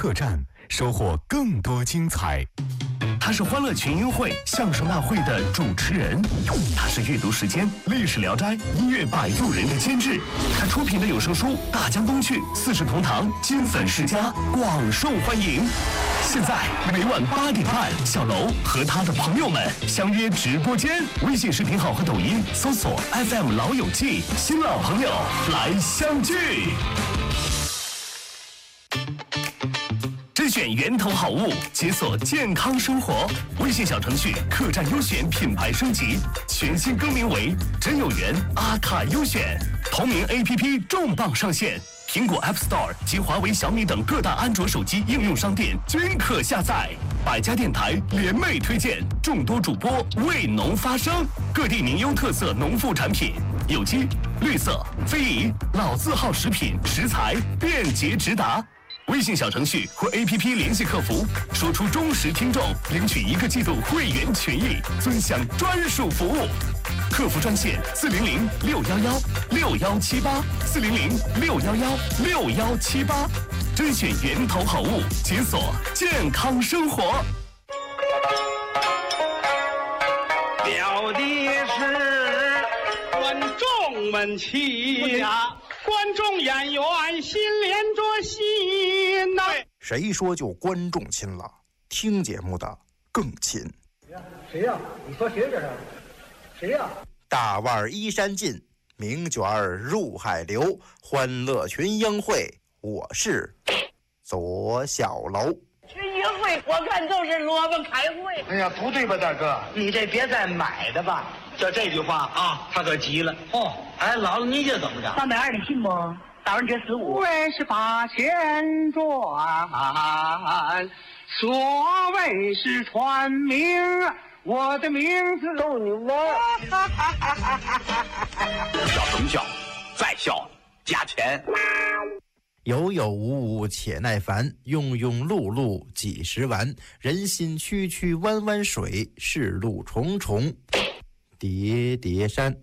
客栈，收获更多精彩。他是欢乐群英会相声大会的主持人，他是阅读时间历史聊斋音乐摆渡人的监制，他出品的有声书《大江东去》四世同堂金粉世家广受欢迎。现在每晚8点半，小楼和他的朋友们相约直播间，微信视频号和抖音搜索 FM 老友记，新老朋友来相聚。甄选源头好物，解锁健康生活。微信小程序客栈优选品牌升级，全新更名为真有缘阿卡优选。同名 APP 重磅上线，苹果 App Store 及华为、小米等各大安卓手机应用商店均可下载。百家电台联袂推荐，众多主播为农发声，各地名优特色农副产品，有机、绿色、非遗、老字号食品食材便捷直达。微信小程序或 APP 联系客服，说出忠实听众，领取1个季度会员权益，尊享专属服务。客服专线400-611-6178，400-611-6178，甄选源头好物，解锁健康生活。 表的是观众们亲呀。观众演员心连着心呐。 谁说就观众亲了？听节目的更亲。 谁呀？你说谁这是？谁呀？ 大腕衣衫尽，名卷入海流，欢乐群英会，我是左小楼。 群英会，我看就是萝卜开会。 哎呀，不对吧，大哥？你这别再买的吧。就这句话啊，他可急了。哦，哎，姥姥，你这怎么着 ？320，你信不？打完折15。 58千转，所谓是传名，我的名字逗你玩。 笑什么笑？再笑加钱。 有有无无且耐烦，庸庸碌碌几时完？人心曲曲弯弯水，世路重重叠叠山。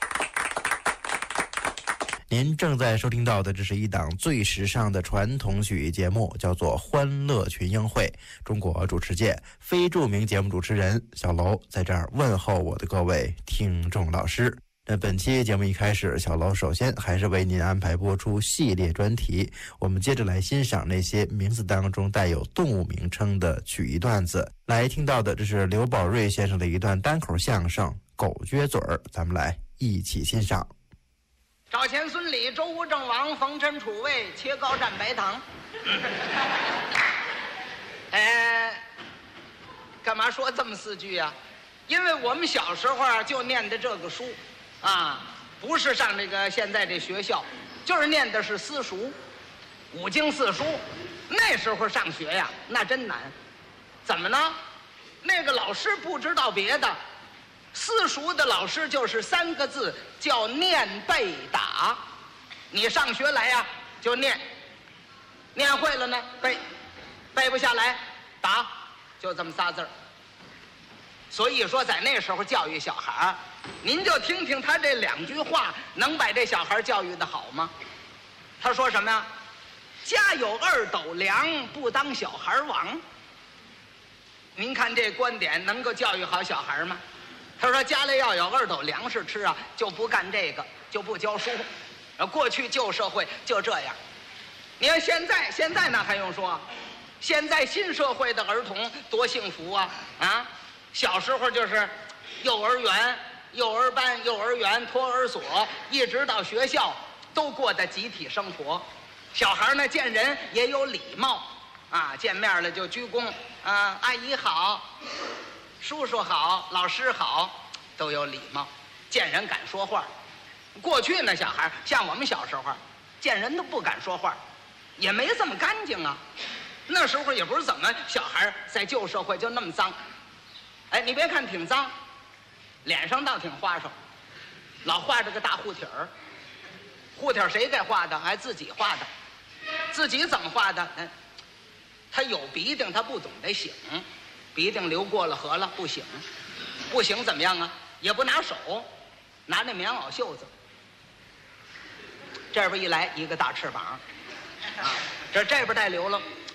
您正在收听到的，这是一档最时尚的传统曲艺节目，叫做《欢乐群英会》。中国主持界非著名节目主持人小楼在这儿问候我的各位听众老师。本期节目一开始，小楼首先还是为您安排播出系列专题，我们接着来欣赏那些名字当中带有动物名称的曲艺段子。来听到的这是刘宝瑞先生的一段单口相声《狗撅嘴儿》，咱们来一起欣赏。 赵钱孙李周吴郑王冯陈楚卫切糕蘸白糖。干嘛说这么4句呀？因为我们小时候啊就念的这个书啊，不是上这个现在这学校，就是念的是私塾，5经4书。那时候上学呀那真难。怎么呢？那个老师不知道别的，私塾的老师就是3个字，叫念背打。你上学来呀就念，念会了呢背，背不下来打，就这么仨字儿。所以说在那时候教育小孩，您就听听他这2句话，能把这小孩教育得好吗？他说什么呀？家有2斗粮，不当小孩王。您看这观点能够教育好小孩吗？他说家里要有2斗粮食吃啊，就不干这个，就不教书。过去旧社会就这样。你看现在那还用说？现在新社会的儿童多幸福啊！啊，小时候就是幼儿园、幼儿班、幼儿园、托儿所，一直到学校，都过的集体生活。小孩呢见人也有礼貌啊，见面了就鞠躬啊，阿姨好，叔叔好，老师好，都有礼貌，见人敢说话。过去呢小孩像我们小时候见人都不敢说话，也没这么干净啊。那时候也不是怎么小孩在旧社会就那么脏。哎，你别看挺脏，脸上倒挺花哨，老画着个大护体儿。护体儿谁给画的？自己画的。自己怎么画的？他有鼻涕他不懂得擤，鼻涕流过了河了不擤，不擤怎么样啊？也不拿手，拿那棉袄袖子，这边一来一个大翅膀啊，这边带流了，